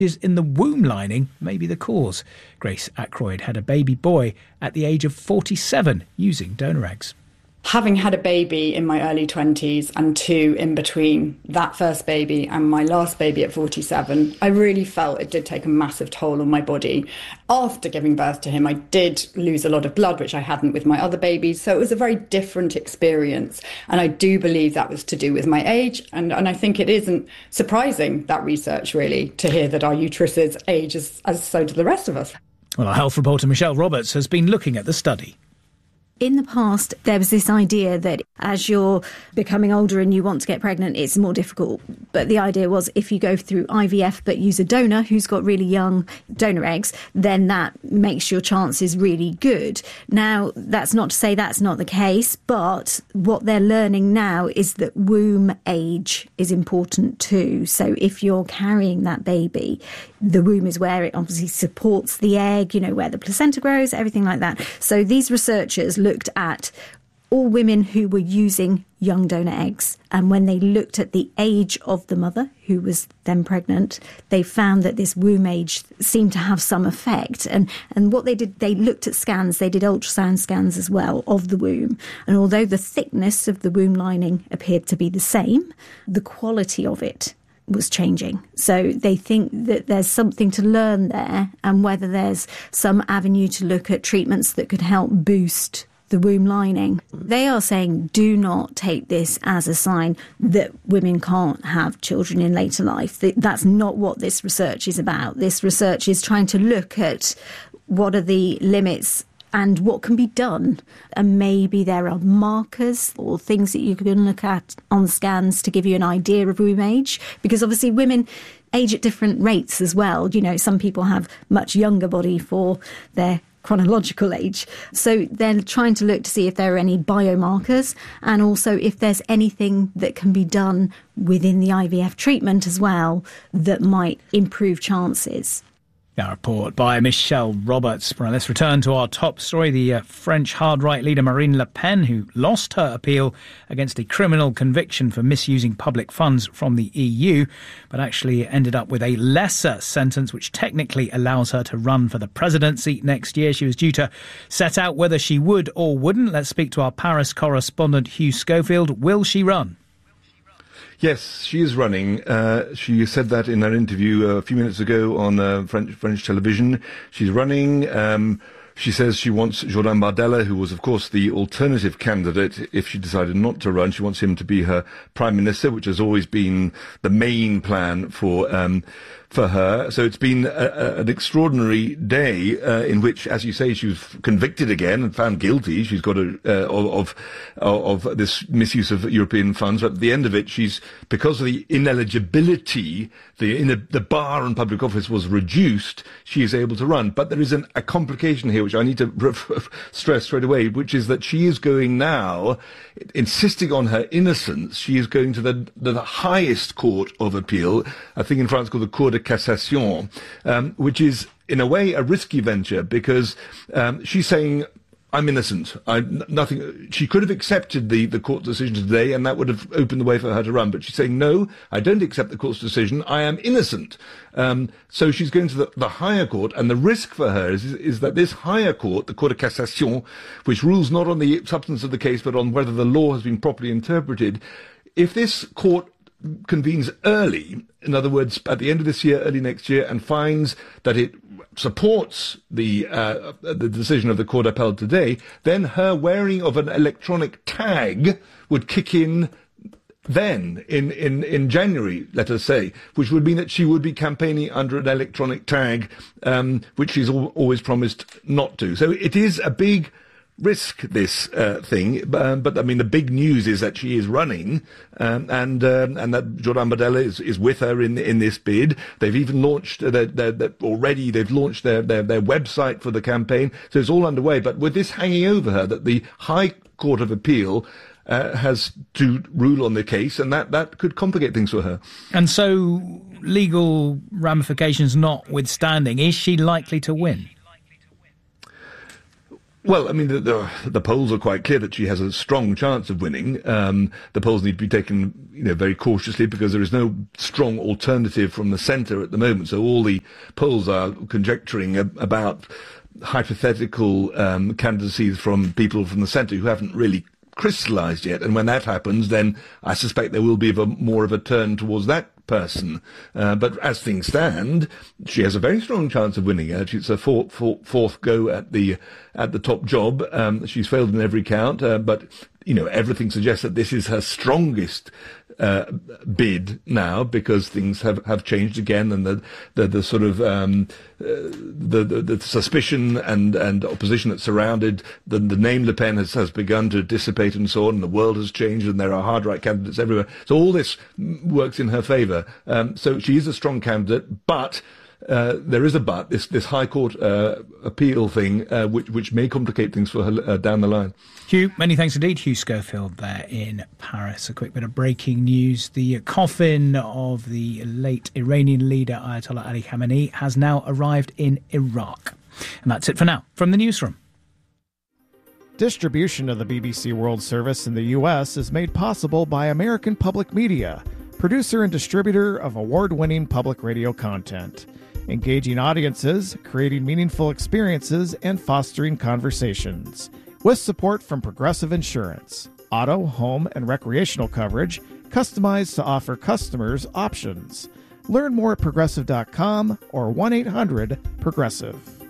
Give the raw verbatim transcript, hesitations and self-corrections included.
in the womb lining may be the cause. Grace Ackroyd had a baby boy at the age of forty-seven using donor eggs. Having had a baby in my early twenties and two in between that first baby and my last baby at forty-seven, I really felt it did take a massive toll on my body. After giving birth to him, I did lose a lot of blood, which I hadn't with my other babies. So it was a very different experience. And I do believe that was to do with my age. And, and I think it isn't surprising, that research really, to hear that our uteruses age as, as so do the rest of us. Well, our health reporter Michelle Roberts has been looking at the study. In the past, there was this idea that as you're becoming older and you want to get pregnant, it's more difficult. But the idea was if you go through I V F but use a donor who's got really young donor eggs, then that makes your chances really good. Now, that's not to say that's not the case, but what they're learning now is that womb age is important too. So if you're carrying that baby, the womb is where it obviously supports the egg, you know, where the placenta grows, everything like that. So these researchers looked at all women who were using young donor eggs. And when they looked at the age of the mother who was then pregnant, they found that this womb age seemed to have some effect. And, and what they did, they looked at scans, they did ultrasound scans as well of the womb. And although the thickness of the womb lining appeared to be the same, the quality of it was changing. So they think that there's something to learn there, and whether there's some avenue to look at treatments that could help boost the womb lining. They are saying do not take this as a sign that women can't have children in later life. That's not what this research is about. This research is trying to look at what are the limits and what can be done. And maybe there are markers or things that you can look at on scans to give you an idea of womb age. Because obviously women age at different rates as well. You know, some people have much younger body for their chronological age. So they're trying to look to see if there are any biomarkers and also if there's anything that can be done within the I V F treatment as well that might improve chances. A report by Michelle Roberts. Well, let's return to our top story. The uh, French hard-right leader Marine Le Pen, who lost her appeal against a criminal conviction for misusing public funds from the E U, but actually ended up with a lesser sentence, which technically allows her to run for the presidency next year. She was due to set out whether she would or wouldn't. Let's speak to our Paris correspondent, Hugh Schofield. Will she run? Yes, she is running. Uh, she said that in her interview uh, a few minutes ago on uh, French French television. She's running. Um, she says she wants Jordan Bardella, who was, of course, the alternative candidate if she decided not to run. She wants him to be her prime minister, which has always been the main plan for um, for her. So it's been a, a, an extraordinary day uh, in which, as you say, she was convicted again and found guilty. She's got a, uh, of, of of this misuse of European funds. But at the end of it, she's, because of the ineligibility, the in a, the bar on public office was reduced. She is able to run. But there is an, a complication here, which I need to stress straight away, which is that she is going now, insisting on her innocence. She is going to the the highest court of appeal, I think in France called the Cour de Cassation, um, which is in a way a risky venture because um, she's saying, I'm innocent. I, n- nothing. She could have accepted the, the court decision today and that would have opened the way for her to run. But she's saying, no, I don't accept the court's decision. I am innocent. Um, so she's going to the, the higher court. And the risk for her is, is that this higher court, the Cour de Cassation, which rules not on the substance of the case, but on whether the law has been properly interpreted, if this court convenes early, in other words, at the end of this year, early next year, and finds that it supports the uh, the decision of the Cour d'appel today, then her wearing of an electronic tag would kick in then, in, in, in January, let us say, which would mean that she would be campaigning under an electronic tag, um, which she's al- always promised not to. So it is a big risk, this uh, thing, um, but I mean the big news is that she is running, um, and um, and that Jordan Bardella is, is with her in in this bid. They've even launched their, their, their, already. They've launched their, their their website for the campaign, so it's all underway. But with this hanging over her, that the High Court of Appeal uh, has to rule on the case, and that that could complicate things for her. And so, legal ramifications notwithstanding, is she likely to win? Well, I mean, the, the, the polls are quite clear that she has a strong chance of winning. Um, the polls need to be taken, you know, very cautiously because there is no strong alternative from the centre at the moment. So all the polls are conjecturing ab- about hypothetical um, candidacies from people from the centre who haven't really crystallised yet. And when that happens, then I suspect there will be a, more of a turn towards that person. Uh, but as things stand, she has a very strong chance of winning. Uh, it's her fourth, fourth, fourth go at the at the top job. Um, she's failed in every count, uh, but you know everything suggests that this is her strongest uh, bid now because things have, have changed again, and the the, the sort of um, uh, the, the the suspicion and, and opposition that surrounded the, the name Le Pen has, has begun to dissipate and so on, and the world has changed, and there are hard right candidates everywhere. So all this works in her favour. Um, so she is a strong candidate, but uh, there is a but. This this High Court uh, appeal thing, uh, which which may complicate things for her uh, down the line. Hugh, many thanks indeed. Hugh Schofield there in Paris. A quick bit of breaking news. The coffin of the late Iranian leader Ayatollah Ali Khamenei has now arrived in Iraq. And that's it for now from the newsroom. Distribution of the B B C World Service in the U S is made possible by American Public Media, producer and distributor of award-winning public radio content. Engaging audiences, creating meaningful experiences, and fostering conversations. With support from Progressive Insurance. Auto, home, and recreational coverage customized to offer customers options. Learn more at progressive dot com or one eight hundred progressive.